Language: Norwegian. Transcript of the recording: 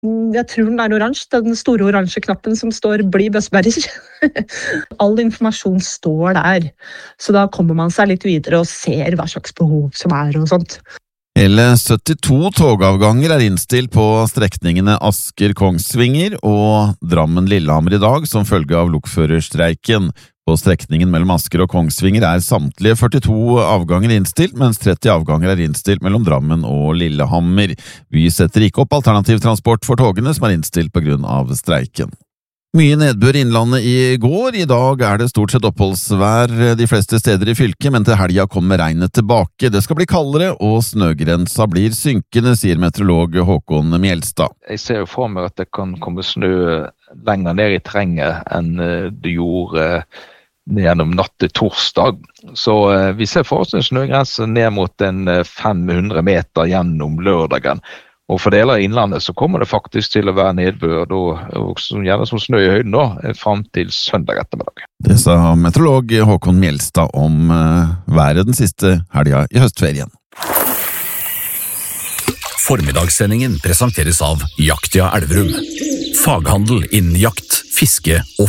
Jeg tror den oransje, den store oransje knappen som står bli bøsbærer. All informasjon står der, så da kommer man seg litt videre og ser hva slags behov som og sånt. Hele 72 togavganger innstilt på strekningene Asker-Kongsvinger og Drammen-Lillehammer i dag som følge av lokførerstreiken. På strekningen mellom Asker og Kongsvinger samtlige 42 avganger innstilt, mens 30 avganger innstilt mellom Drammen og Lillehammer. Vy setter ikke opp alternativ transport for togene som innstilt på grunn av streiken. Mye nedbør i Innlandet i går. I dag det stort sett oppholdsvær de fleste steder i fylket, men til helga kommer regnet tilbake. Det skal bli kaldere, og snøgrensa blir synkende, sier meteorolog Håkon Mjelstad. Jeg ser jo for meg at det kan komme snø lenger ned i terrenget enn det gjorde gjennom natt til torsdag. Så vi ser for oss en snøgrense ned mot en 500 meter gjennom lørdagen. Og for deler av Innlandet så kommer det faktisk til å være nedbør, gjerne som snø i høyden da, frem til søndag ettermiddag. Det sa meteorolog Håkon Mjelstad om været den siste helga i høstferien. Formiddagssendingen presenteres av Jaktia Elverum. Faghandel innen jakt, fiske og